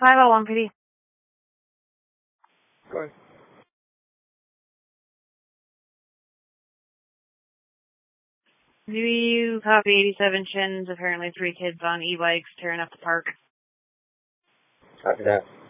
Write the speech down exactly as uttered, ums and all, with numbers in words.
five oh one P D. Go ahead. Do you copy eighty-seven Chins? Apparently three kids on e-bikes tearing up the park. Copy that.